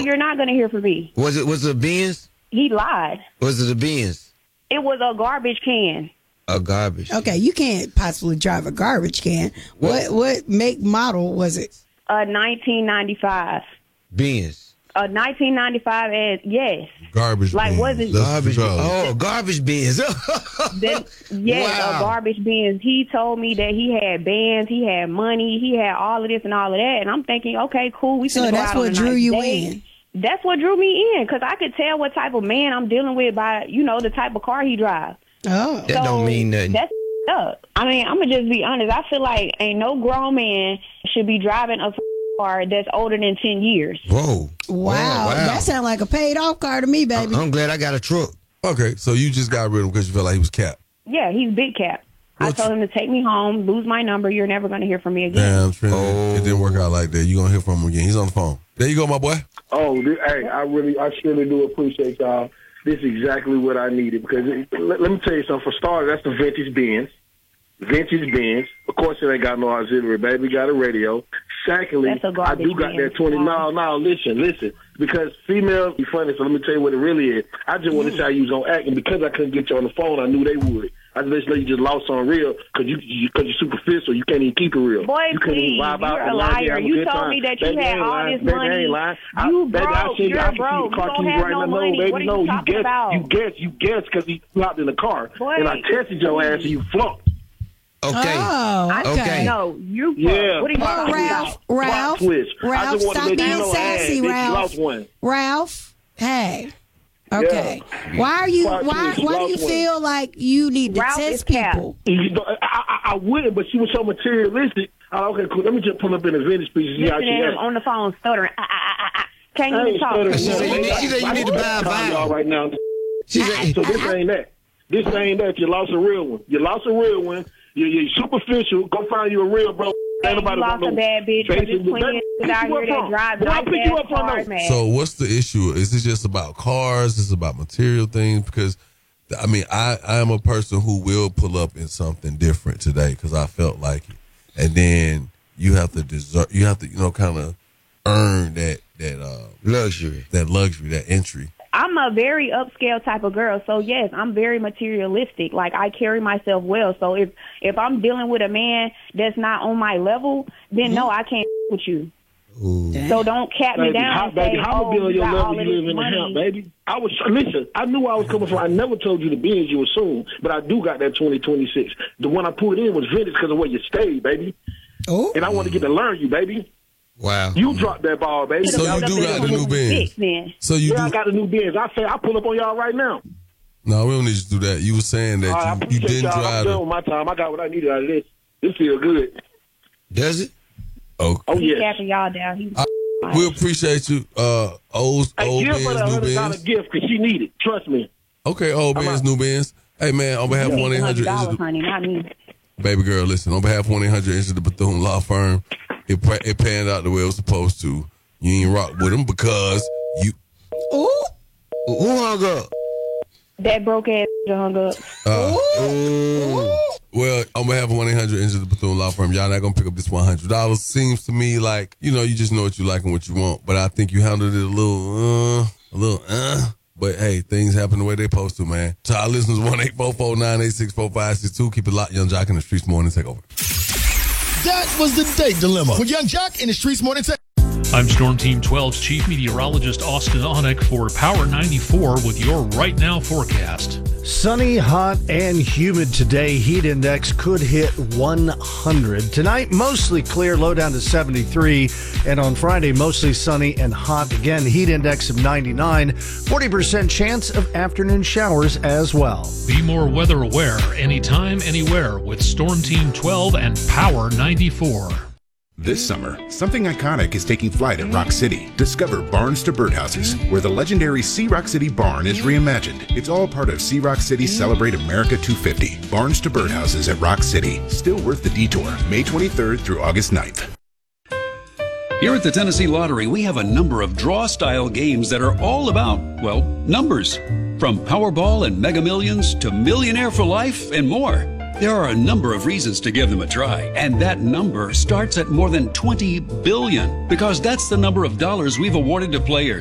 you're not going to hear from me. Was it a Benz? He lied. Was it a Benz? It was a garbage can. A garbage. Okay, you can't possibly drive a garbage can. What make model was it? A 1995. Benz. A 1995, and yes. Garbage like, bins. was it? Garbage. Oh, garbage bins. Yes, wow. A garbage bins. He told me that he had bands, he had money, he had all of this and all of that. And I'm thinking, okay, cool. We so that's what drew you in. That's what drew me in, because I could tell what type of man I'm dealing with by, the type of car he drives. Oh. That don't mean nothing. That's up. I mean, I'm going to just be honest. I feel like ain't no grown man should be driving a car that's older than 10 years. Whoa. Wow. That sounds like a paid off car to me, baby. I'm glad I got a truck. Okay, so you just got rid of him because you felt like he was capped. Yeah, he's big cap. I told him to take me home, lose my number. You're never going to hear from me again. Damn, Trinity. It didn't work out like that. You're going to hear from him again. He's on the phone. There you go, my boy. Oh, hey, I surely do appreciate y'all. This is exactly what I needed, because let me tell you something. For starters, that's the vintage Benz. Vintage Benz. Of course, it ain't got no auxiliary, baby. Got a radio. Secondly, I do got that 20. No, listen. Because females be funny, so let me tell you what it really is. I just want to say you was on act, and because I couldn't get you on the phone, I knew they would. I just know you just lost on real because you're superficial. You can't even keep it real. Boy, you please, you're a liar. You told me that you had all this money. You broke. You're broke. You don't have no money. What are you talking about? You guessed because he flopped in the car, and I tested your ass and you flopped. Okay. Oh, okay. No, you. Yeah. What are you talking Ralph, about? stop being sassy, Ralph. Ralph, hey. Okay. Yeah. Why do you feel like you need to test people? I wouldn't, but she was so materialistic. Okay, cool. Let me just pull up in a vintage piece. I'm on the phone stuttering. Can't even talk. She said you need to buy a vinyl right now. So this ain't that. This ain't that. You lost a real one. You're superficial. Go find you a real bro. You lost a bad bitch. There's plenty of out here that drive nice ass cars, man. So what's the issue? Is it just about cars? Is it about material things? Because, I mean, I am a person who will pull up in something different today because I felt like it. And then you have to kind of earn that luxury, that entry. I'm a very upscale type of girl, so yes, I'm very materialistic. Like, I carry myself well. So if I'm dealing with a man that's not on my level, then no, I can't with you. Ooh. So don't cap me down. Baby, how am I be on your level? You live in the hemp, baby. Listen. I knew I was coming from. I never told you the Benz you assume, but I do got that 2026. The one I put in was vintage because of where you stayed, baby. Oh, and I want to get to learn you, baby. Wow. You dropped that ball, baby. So you do got the new Benz. So you I got the new Benz. I pull up on y'all right now. No, we don't need you to do that. You were saying that you didn't drive. I'm done with my time. I got what I needed out of this. This feels good. Does it? Okay. Oh, yeah. He's capping y'all down. We appreciate you. Old Benz, new Benz. Gift because she need it. Trust me. Okay, old Benz, new Benz. Hey, man, on behalf of 1-800... honey, not me. Baby girl, listen, on behalf of 1-800 Enter the Bethune Law Firm, it panned out the way it was supposed to. You ain't rock with them because you... Ooh. Who hung up? That broke ass hung up. Well, on behalf of 1-800 Enter the Bethune Law Firm, y'all not going to pick up this $100. Seems to me like, you just know what you like and what you want. But I think you handled it a little. But, hey, things happen the way they supposed to, man. To our listeners, 1-844-986-4562. Keep it locked. Young Jock in the Streets Morning Takeover. That was the Date Dilemma with Young Jock in the Streets Morning Takeover. I'm Storm Team 12's Chief Meteorologist Austin Onek for Power 94 with your Right Now forecast. Sunny, hot, and humid today. Heat index could hit 100. Tonight, mostly clear, low down to 73. And on Friday, mostly sunny and hot. Again, heat index of 99. 40% chance of afternoon showers as well. Be more weather aware anytime, anywhere with Storm Team 12 and Power 94. This summer, something iconic is taking flight at Rock City. Discover Barns to Birdhouses, where the legendary Sea Rock City barn is reimagined. It's all part of Sea Rock City's Celebrate America 250. Barns to Birdhouses at Rock City. Still worth the detour. May 23rd through August 9th. Here at the Tennessee Lottery, we have a number of draw-style games that are all about, well, numbers. From Powerball and Mega Millions to Millionaire for Life and more. There are a number of reasons to give them a try, and that number starts at more than $20 billion, because that's the number of dollars we've awarded to players.